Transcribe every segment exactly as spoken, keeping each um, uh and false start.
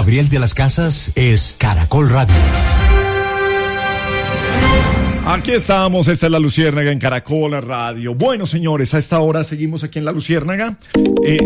Gabriel de las Casas es Caracol Radio. Aquí estamos, esta es La Luciérnaga en Caracol Radio. Bueno, señores, a esta hora seguimos aquí en La Luciérnaga. Eh,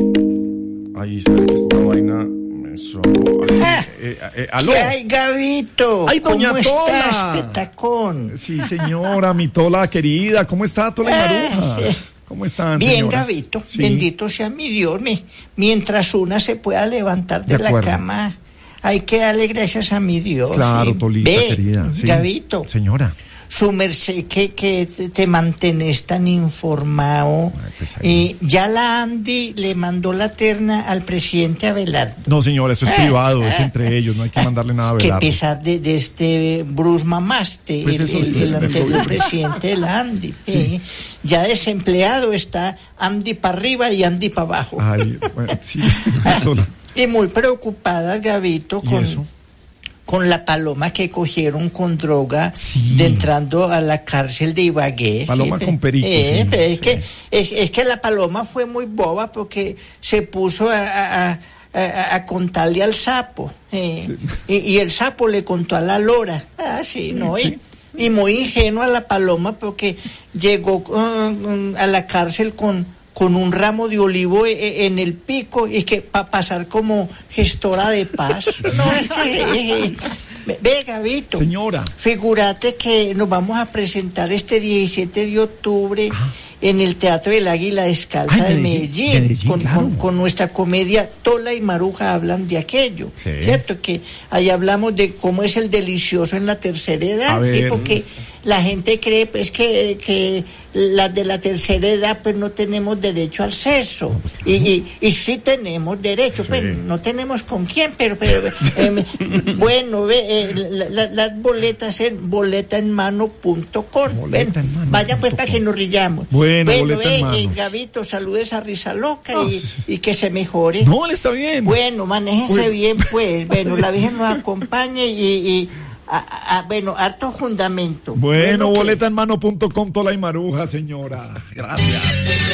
ahí, esta vaina me sonó. Ah, eh, eh, ¿Aló? ¿Qué hay, Gabito? ¡Ay, doña ¿Cómo Tola! estás, petacón? Sí, señora, mi Tola querida. ¿Cómo está, Tola y Maruja? Eh, ¿Cómo están, Bien, señoras? Gabito, Sí. bendito sea mi Dios. Me, mientras una se pueda levantar de, De la acuerdo. cama, hay que darle gracias a mi Dios. Claro, sí. Tolita, Ve, querida. Sí. Gabito, Señora. su merced que, que te- te mantenés tan informado. Ay, pues ahí. Eh, ya la Andy le mandó la terna al presidente Abelardo. No, señora, eso es Ah, privado, es ah, entre ellos, no hay que mandarle nada a Que Belardo. pesar de, de este Bruce Mamaste, Pues el, eso el- dice el el anterior gobierno. presidente de la Andy. eh, ya desempleado está Andy para arriba y Andy para abajo. Ay, bueno, sí, Tola. Y muy preocupada, Gabito, ¿Y con, eso? con la paloma que cogieron con droga Sí. de entrando a la cárcel de Ibagué. Paloma pe- con perico, eh, sí, pe- es, sí. que, es, es que la paloma fue muy boba porque se puso a, a- a- a- a contarle al sapo. eh, y, y el sapo le contó a la lora. Ah, sí, ¿no? Sí. Y, y muy ingenua la paloma porque llegó uh, a la cárcel con... con un ramo de olivo e- e- en el pico y que para pasar como gestora de paz. No, es que... eh, ve, ve, Gabito. Señora. Figúrate que nos vamos a presentar este diecisiete de octubre en el Teatro del Águila Descalza Ay, de Medellín, Medellín, Medellín, con, claro. con- con nuestra comedia Tola y Maruja hablan de aquello, Sí. ¿cierto? Que ahí hablamos de cómo es el delicioso en la tercera edad, A ¿sí? ver. Porque la gente cree pues que, que las de la tercera edad pues no tenemos derecho al sexo, y, y, y sí tenemos derecho, pues no tenemos con quién, pero, pero eh, bueno, ve, eh, la- la- las boletas en boleta en mano punto com. Boleta en mano Vaya pues punto para com. que nos rillamos. Bueno, boleta en eh, mano. eh, Gabito, saludes a Risa Loca No, y, sí, sí. y que se mejore. No, él está bien. Bueno, manéjense Uy. bien, pues. Bueno, la Virgen nos acompañe y, y a- a- bueno, harto fundamento. Bueno, que- boleta en mano punto com, Tola y Maruja, señora. Gracias.